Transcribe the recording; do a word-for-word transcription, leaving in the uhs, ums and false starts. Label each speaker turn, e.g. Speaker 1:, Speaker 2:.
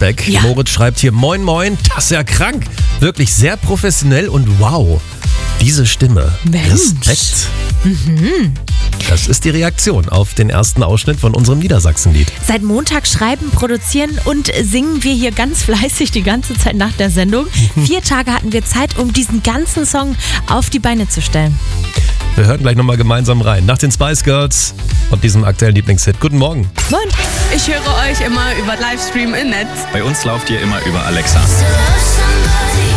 Speaker 1: Respekt.
Speaker 2: Ja.
Speaker 1: Moritz schreibt hier, moin moin, das ist ja krank. Wirklich sehr professionell und wow, diese Stimme.
Speaker 2: Mensch.
Speaker 1: Respekt. Mhm. Das ist die Reaktion auf den ersten Ausschnitt von unserem Niedersachsenlied.
Speaker 2: Seit Montag schreiben, produzieren und singen wir hier ganz fleißig die ganze Zeit nach der Sendung. Vier Tage hatten wir Zeit, um diesen ganzen Song auf die Beine zu stellen.
Speaker 1: Wir hören gleich nochmal gemeinsam rein. Nach den Spice Girls und diesem aktuellen Lieblingshit. Guten Morgen.
Speaker 2: Moin.
Speaker 3: Ich höre euch immer über Livestream im Netz.
Speaker 4: Bei uns lauft ihr immer über Alexa.
Speaker 5: To love somebody